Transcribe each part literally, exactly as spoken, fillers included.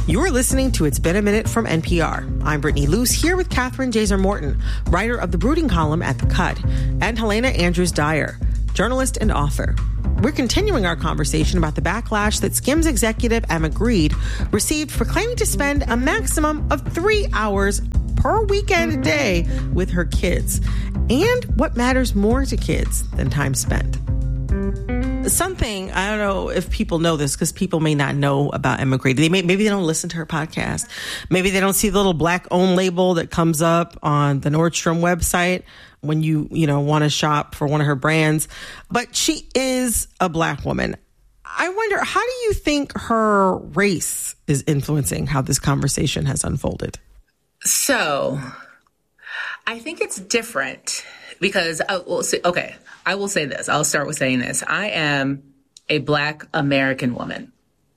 You're listening to It's Been a Minute from N P R. I'm Brittany Luce here with Catherine Jaser-Morton, writer of the Brooding column at The Cut, and Helena Andrews-Dyer, journalist and author. We're continuing our conversation about the backlash that Skims executive Emma Grede received for claiming to spend a maximum of three hours per weekend a day with her kids, and what matters more to kids than time spent. Something, I don't know if people know this because people may not know about Emma Grede. They may, maybe they don't listen to her podcast. Maybe they don't see the little black owned label that comes up on the Nordstrom website when you, you know, want to shop for one of her brands. But she is a black woman. I wonder, how do you think her race is influencing how this conversation has unfolded? So, I think it's different because, I will say, okay, I will say this. I'll start with saying this. I am a Black American woman.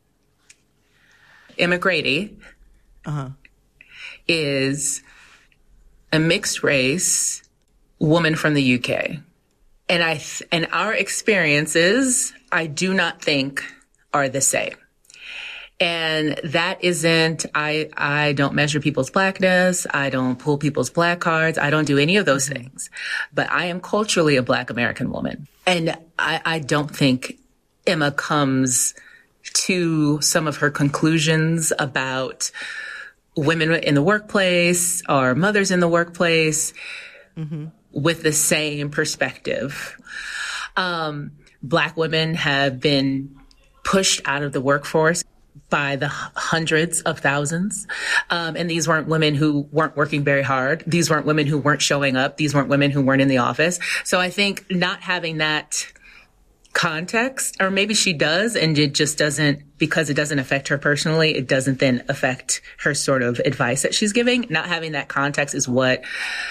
Emma Grede uh-huh. is a mixed race woman from the U K. And I, th- and our experiences, I do not think are the same. And that isn't, I, I don't measure people's blackness. I don't pull people's black cards. I don't do any of those things. But I am culturally a Black American woman. And I, I don't think Emma comes to some of her conclusions about women in the workplace or mothers in the workplace mm-hmm. with the same perspective. Um, Black women have been pushed out of the workforce by the hundreds of thousands. Um, and these weren't women who weren't working very hard. These weren't women who weren't showing up. These weren't women who weren't in the office. So I think not having that context, or maybe she does, and it just doesn't, because it doesn't affect her personally, it doesn't then affect her sort of advice that she's giving. Not having that context is what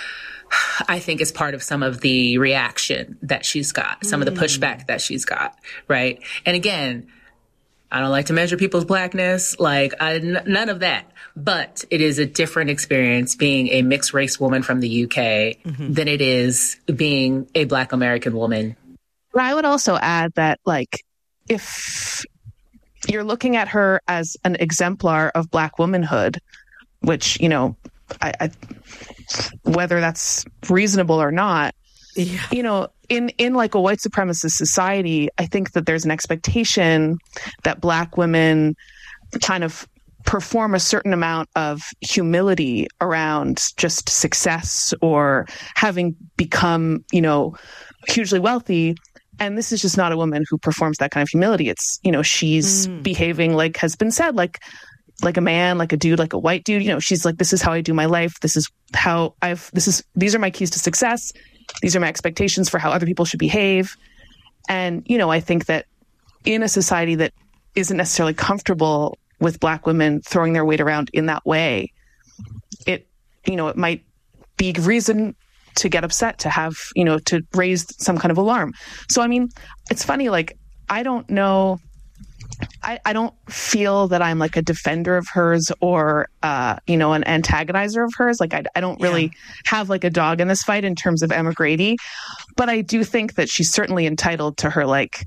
I think is part of some of the reaction that she's got, some mm. of the pushback that she's got, right? And again, I don't like to measure people's blackness, like I, n- none of that. But it is a different experience being a mixed race woman from the U K mm-hmm. than it is being a Black American woman. I would also add that, like, if you're looking at her as an exemplar of Black womanhood, which, you know, I, I whether that's reasonable or not, yeah. you know, in, in like a white supremacist society, I think that there's an expectation that Black women kind of perform a certain amount of humility around just success or having become, you know, hugely wealthy. And this is just not a woman who performs that kind of humility. It's, you know, she's mm. behaving like has been said, like, like a man, like a dude, like a white dude. You know, she's like, this is how I do my life. This is how I've, this is, these are my keys to success. These are my expectations for how other people should behave. And, you know, I think that in a society that isn't necessarily comfortable with Black women throwing their weight around in that way, it, you know, it might be reason to get upset, to have, you know, to raise some kind of alarm. So, I mean, it's funny, like, I don't know, I, I don't feel that I'm like a defender of hers or, uh, you know, an antagonizer of hers. Like, I, I don't really yeah. have like a dog in this fight in terms of Emma Grede, but I do think that she's certainly entitled to her like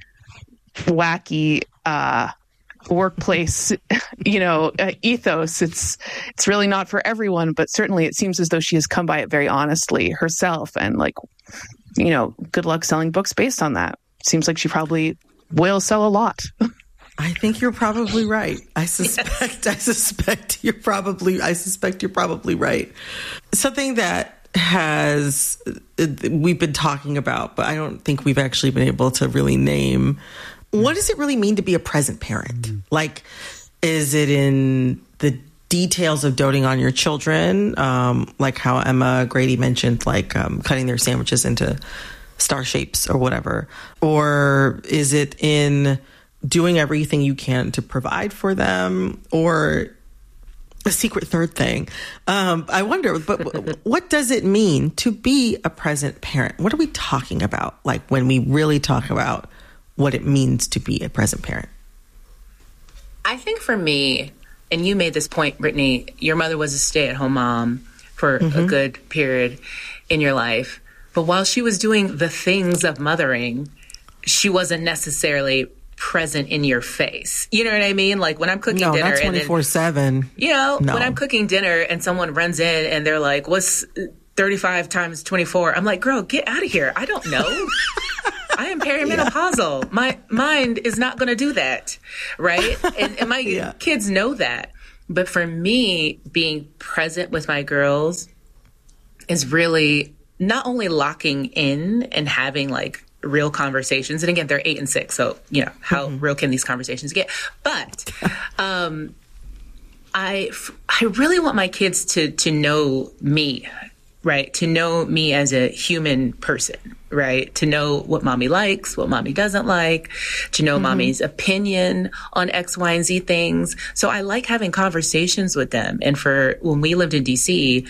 wacky, uh, workplace, you know, uh, ethos. It's, it's really not for everyone, but certainly it seems as though she has come by it very honestly herself. And like, you know, good luck selling books based on that. Seems like she probably will sell a lot. I think you're probably right. I suspect, I suspect you're probably, I suspect you're probably right. Something that has, we've been talking about, but I don't think we've actually been able to really name. What does it really mean to be a present parent? Like, is it in the details of doting on your children? Um, like how Emma Grede mentioned, like um, cutting their sandwiches into star shapes or whatever. Or is it in doing everything you can to provide for them, or a secret third thing? Um, I wonder, but what does it mean to be a present parent? What are we talking about? Like when we really talk about what it means to be a present parent? I think for me, and you made this point, Brittany, your mother was a stay-at-home mom for mm-hmm. a good period in your life. But while she was doing the things of mothering, she wasn't necessarily present in your face. You know what I mean? Like when I'm cooking no, dinner. not twenty-four seven. You know, no. when I'm cooking dinner and someone runs in and they're like, what's thirty-five times twenty-four? I'm like, girl, get out of here. I don't know. I am perimenopausal. Yeah. My mind is not going to do that. Right. And, and my yeah. kids know that. But for me, being present with my girls is really not only locking in and having like real conversations. And again, they're eight and six. So, you know, how mm-hmm. real can these conversations get? But um, I, I really want my kids to, to know me, right? To know me as a human person, right? To know what mommy likes, what mommy doesn't like, to know mm-hmm. mommy's opinion on X, Y, and Z things. So I like having conversations with them. And for when we lived in D C,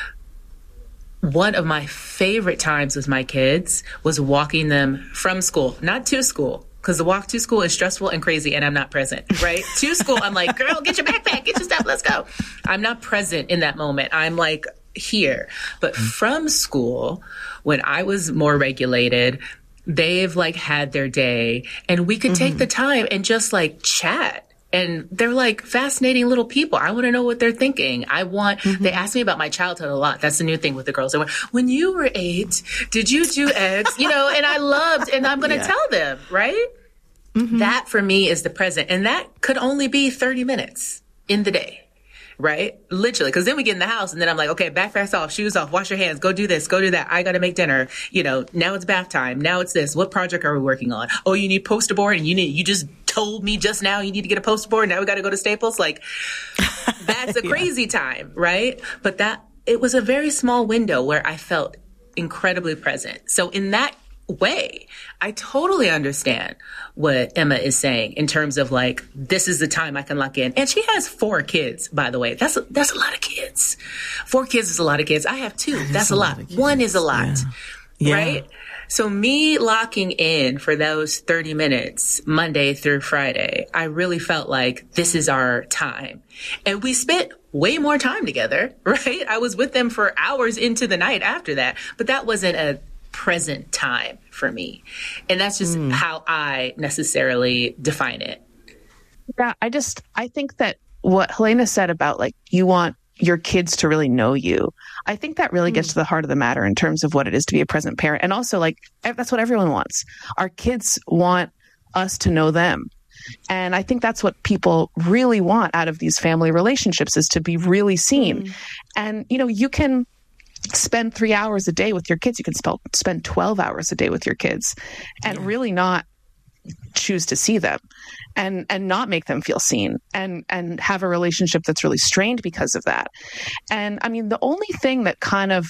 one of my favorite times with my kids was walking them from school, not to school, because the walk to school is stressful and crazy and I'm not present, right? To school, I'm like, girl, get your backpack, get your stuff, let's go. I'm not present in that moment. I'm like here. But from school, when I was more regulated, they've like had their day and we could mm-hmm. take the time and just like chat. And they're like fascinating little people. I want to know what they're thinking. I want, mm-hmm. they ask me about my childhood a lot. That's the new thing with the girls. They went, when you were eight, did you do X? You know, and I loved, and I'm going to yeah. tell them, right? Mm-hmm. That for me is the present. And that could only be thirty minutes in the day. Right? Literally. Cause then we get in the house and then I'm like, okay, backpacks off, shoes off, wash your hands, go do this, go do that. I got to make dinner. You know, now it's bath time. Now it's this. What project are we working on? Oh, you need poster board and you need, you just told me just now you need to get a poster board. Now we got to go to Staples. Like that's a yeah. crazy time. Right? But that, it was a very small window where I felt incredibly present. So in that way, I totally understand what Emma is saying in terms of like, this is the time I can lock in. And she has four kids, by the way. That's a, that's a lot of kids. Four kids is a lot of kids. I have two. That that's a lot. lot One is a lot. Yeah. Right? Yeah. So me locking in for those thirty minutes, Monday through Friday, I really felt like this is our time. And we spent way more time together, right? I was with them for hours into the night after that, but that wasn't a present time for me. And that's just mm. how I necessarily define it. Yeah, I just, I think that what Helena said about like, you want your kids to really know you, I think that really mm. gets to the heart of the matter in terms of what it is to be a present parent. And also like, that's what everyone wants. Our kids want us to know them. And I think that's what people really want out of these family relationships, is to be really seen. Mm. And, you know, you can spend three hours a day with your kids. You can spell, spend twelve hours a day with your kids and yeah. really not choose to see them and, and not make them feel seen and, and have a relationship that's really strained because of that. And I mean, the only thing that kind of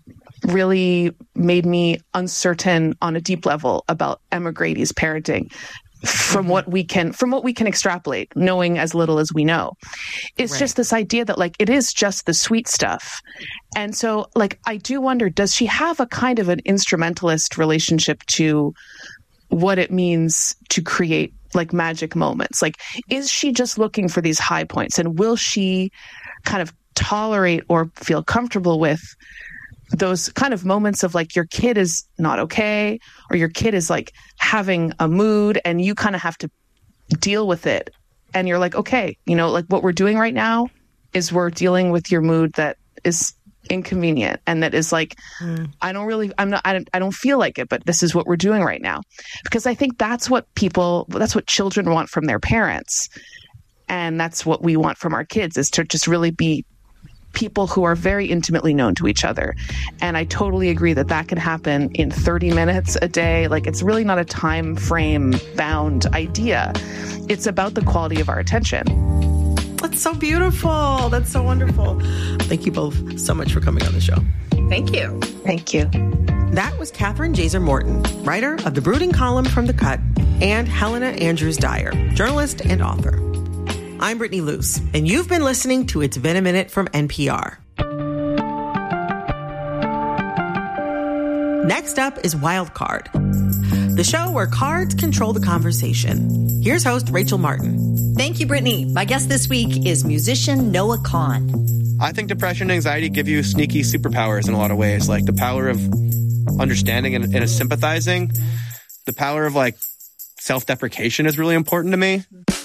really made me uncertain on a deep level about Emma Grady's parenting, from what we can, from what we can extrapolate, knowing as little as we know, it's right. just this idea that like, it is just the sweet stuff. And so like, I do wonder, does she have a kind of an instrumentalist relationship to what it means to create like magic moments? Like, is she just looking for these high points, and will she kind of tolerate or feel comfortable with those kind of moments of like your kid is not okay, or your kid is like having a mood and you kind of have to deal with it. And you're like, okay, you know, like what we're doing right now is we're dealing with your mood that is inconvenient and that is like, mm. I don't really, I'm not, I don't, I don't feel like it, but this is what we're doing right now. Because I think that's what people, that's what children want from their parents. And that's what we want from our kids, is to just really be people who are very intimately known to each other. And I totally agree that that can happen in thirty minutes a day. Like, it's really not a time frame bound idea. It's about the quality of our attention. That's so beautiful. That's so wonderful. Thank you both so much for coming on the show. Thank you. Thank you. That was Catherine Jazer Morton, writer of the Brooding column from The Cut, and Helena Andrews Dyer, journalist and author. I'm Brittany Luce, and you've been listening to It's Been a Minute from N P R. Next up is Wild Card, the show where cards control the conversation. Here's host Rachel Martin. Thank you, Brittany. My guest this week is musician Noah Kahan. I think depression and anxiety give you sneaky superpowers in a lot of ways, like the power of understanding and, and sympathizing, the power of like self-deprecation is really important to me.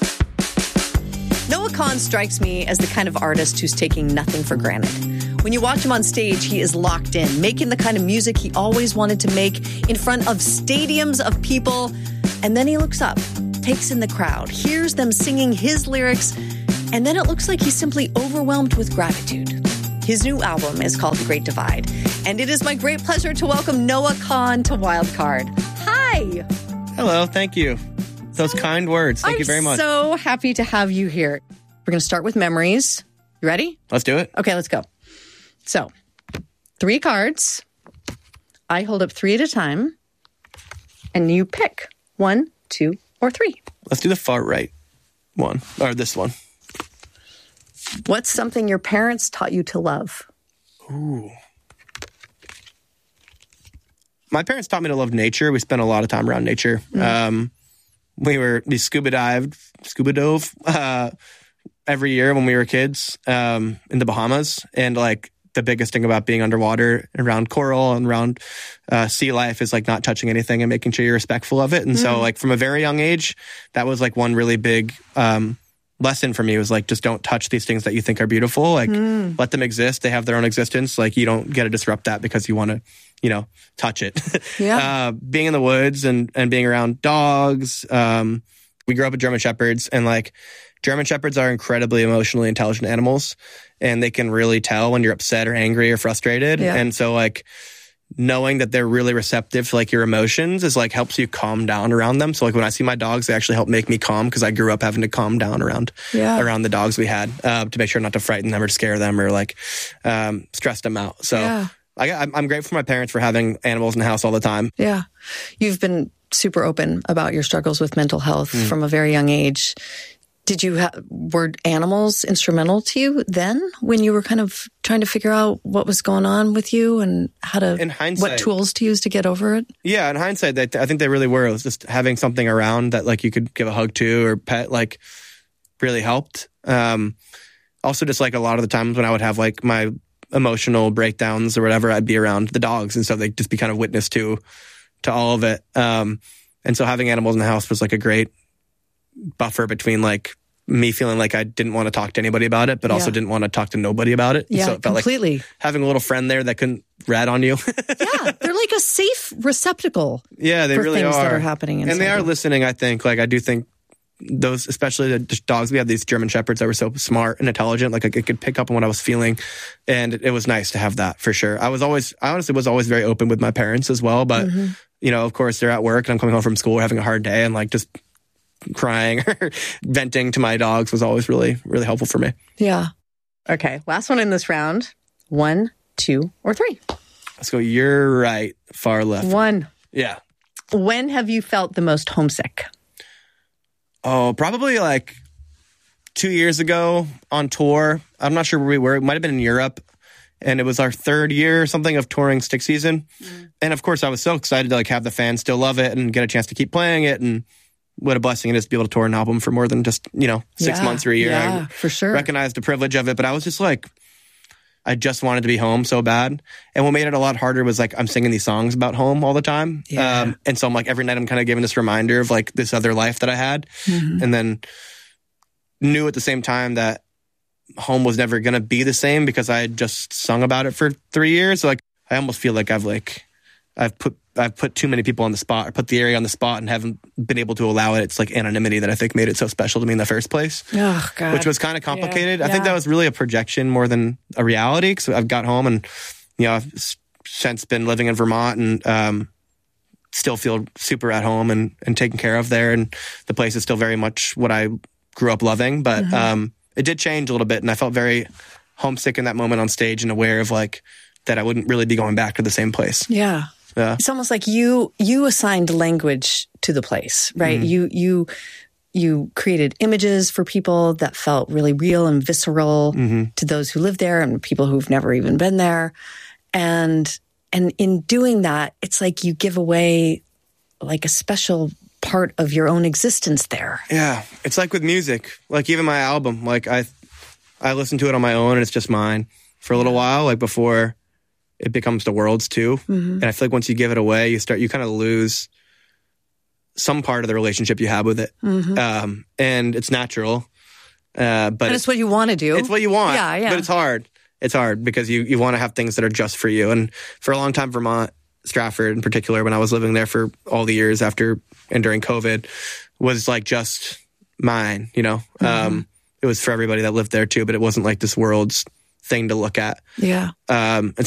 Noah Kahan strikes me as the kind of artist who's taking nothing for granted. When you watch him on stage, he is locked in, making the kind of music he always wanted to make in front of stadiums of people. And then he looks up, takes in the crowd, hears them singing his lyrics, and then it looks like he's simply overwhelmed with gratitude. His new album is called The Great Divide, and it is my great pleasure to welcome Noah Kahan to Wildcard. Hi! Hello, thank you. Those kind words. Thank I'm you very much. so happy to have you here. We're going to start with memories. You ready? Let's do it. Okay, let's go. So, three cards. I hold up three at a time, and you pick one, two, or three. Let's do the far right one, or this one. What's something your parents taught you to love? Ooh. My parents taught me to love nature. We spent a lot of time around nature. Mm. Um, we were, we scuba dived, scuba dove uh, every year when we were kids um, in the Bahamas. And like the biggest thing about being underwater around coral and around uh, sea life is like not touching anything and making sure you're respectful of it. And mm. so like from a very young age, that was like one really big um, lesson for me was like, just don't touch these things that you think are beautiful. Like mm. let them exist. They have their own existence. Like you don't get to disrupt that because you want to, you know, touch it. Yeah. uh, being in the woods and, and being around dogs. Um, we grew up with German Shepherds, and like German Shepherds are incredibly emotionally intelligent animals, and they can really tell when you're upset or angry or frustrated. Yeah. And so like knowing that they're really receptive to like your emotions is like helps you calm down around them. So like when I see my dogs, they actually help make me calm because I grew up having to calm down around yeah. around the dogs we had uh, to make sure not to frighten them or scare them or like um, stress them out. So yeah. I, I'm grateful for my parents for having animals in the house all the time. Yeah. You've been super open about your struggles with mental health mm. from a very young age. Did you ha- were animals instrumental to you then when you were kind of trying to figure out what was going on with you and how to, in hindsight, what tools to use to get over it? Yeah, in hindsight, they, I think they really were. It was just having something around that like you could give a hug to or pet like really helped. Um, also, just like a lot of the times when I would have like my emotional breakdowns or whatever, I'd be around the dogs, and so they'd just be kind of witness to to all of it. Um, and so having animals in the house was like a great buffer between like me feeling like I didn't want to talk to anybody about it, but yeah. also didn't want to talk to nobody about it. Yeah, so it felt completely. Like having a little friend there that couldn't rat on you. Yeah, they're like a safe receptacle. Yeah, they for really things are. that are happening inside and they are you. listening. I think. Like I do think those, especially the dogs, we had these German Shepherds that were so smart and intelligent. Like it could pick up on what I was feeling, and it, it was nice to have that for sure. I was always, I honestly was always very open with my parents as well. But mm-hmm. you know, of course, they're at work and I'm coming home from school, having a hard day, and like just crying or venting to my dogs was always really, really helpful for me. Yeah. Okay. Last one in this round. One, two, or three. Let's go. You're right. Far left. One. Yeah. When have you felt the most homesick? Oh, probably like two years ago on tour. I'm not sure where we were. It might have been in Europe. And it was our third year or something of touring Stick Season. Mm. And of course, I was so excited to like have the fans still love it and get a chance to keep playing it. And what a blessing it is to be able to tour an album for more than just, you know, six yeah, months or a year. Yeah, I for sure. recognized the privilege of it, but I was just like, I just wanted to be home so bad. And what made it a lot harder was like, I'm singing these songs about home all the time. Yeah. Um, and so I'm like, every night I'm kind of giving this reminder of like this other life that I had. Mm-hmm. And then knew at the same time that home was never going to be the same because I had just sung about it for three years. So like, I almost feel like I've like, I've put, I've put too many people on the spot or put the area on the spot and haven't been able to allow it. It's like anonymity that I think made it so special to me in the first place, oh, God. which was kind of complicated. Yeah. I think yeah. that was really a projection more than a reality. Cause I've got home and, you know, I've since been living in Vermont and, um, still feel super at home and, and taken care of there. And the place is still very much what I grew up loving, but, mm-hmm. um, it did change a little bit. And I felt very homesick in that moment on stage and aware of like, that I wouldn't really be going back to the same place. Yeah. Yeah. It's almost like you you assigned language to the place, right? Mm. You you you created images for people that felt really real and visceral mm-hmm. to those who live there and people who've never even been there. And and in doing that, it's like you give away like a special part of your own existence there. Yeah. It's like with music. Like even my album, like I I listen to it on my own and it's just mine for a little while, like before it becomes the world's too. Mm-hmm. And I feel like once you give it away, you start, you kind of lose some part of the relationship you have with it. Mm-hmm. Um, and it's natural. Uh, but and it's what you want to do. It's what you want. Yeah, yeah. But it's hard. It's hard because you, you want to have things that are just for you. And for a long time, Vermont, Stratford in particular, when I was living there for all the years after and during COVID, was like just mine, you know? Mm-hmm. Um, it was for everybody that lived there too, but it wasn't like this world's thing to look at. Yeah. Um, and